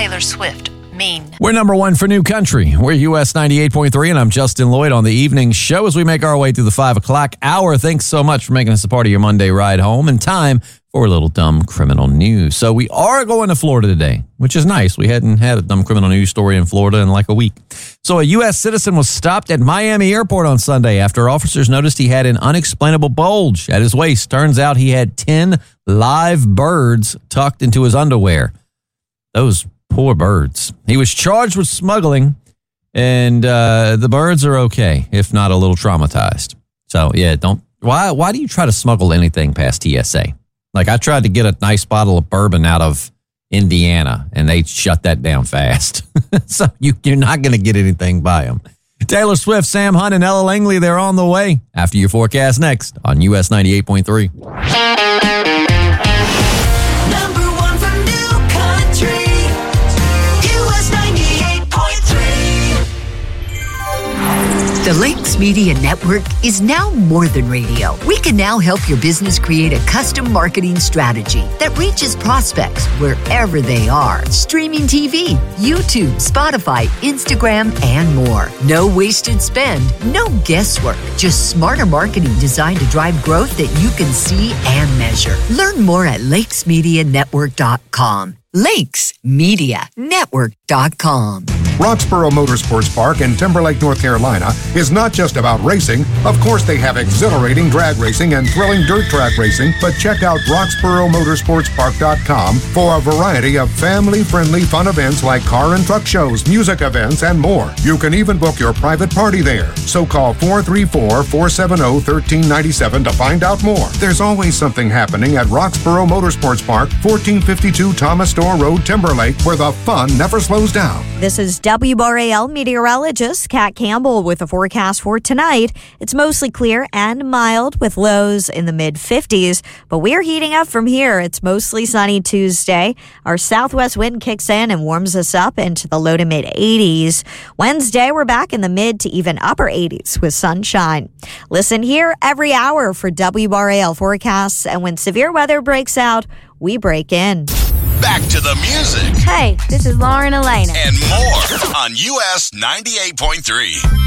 Taylor Swift, Mean. We're number one for New Country. We're US 98.3, and I'm Justin Lloyd on the evening show as we make our way through the 5 o'clock hour. Thanks so much for making us a part of your Monday ride home, and time for a little dumb criminal news. So we are going to Florida today, which is nice. We hadn't had a dumb criminal news story in Florida in like a week. So a U.S. citizen was stopped at Miami Airport on Sunday after officers noticed he had an unexplainable bulge at his waist. Turns out he had 10 live birds tucked into his underwear. Those poor birds. He was charged with smuggling, and the birds are okay, if not a little traumatized. So, yeah, why do you try to smuggle anything past TSA? Like, I tried to get a nice bottle of bourbon out of Indiana, and they shut that down fast. So you're not going to get anything by them. Taylor Swift, Sam Hunt, and Ella Langley, they're on the way. After your forecast next on US 98.3. Number one for New Country, US 98.3. The Lakes Media Network is now more than radio. We can now help your business create a custom marketing strategy that reaches prospects wherever they are. Streaming TV, YouTube, Spotify, Instagram, and more. No wasted spend, no guesswork. Just smarter marketing designed to drive growth that you can see and measure. Learn more at lakesmedianetwork.com. lakesmedianetwork.com. Roxborough Motorsports Park in Timberlake, North Carolina is not just about racing. Of course, they have exhilarating drag racing and thrilling dirt track racing, but check out RoxboroughMotorsportsPark.com for a variety of family-friendly fun events like car and truck shows, music events, and more. You can even book your private party there. So call 434-470-1397 to find out more. There's always something happening at Roxborough Motorsports Park, 1452 Thomas Store Road, Timberlake, where the fun never slows down. This is WRAL meteorologist Kat Campbell with a forecast for tonight. It's mostly clear and mild with lows in the mid-50s, but we're heating up from here. It's mostly sunny Tuesday. Our southwest wind kicks in and warms us up into the low to mid-80s. Wednesday, we're back in the mid to even upper 80s with sunshine. Listen here every hour for WRAL forecasts, and when severe weather breaks out, we break in. Back to the music. Hey, this is Lauren Elena. And more on US 98.3.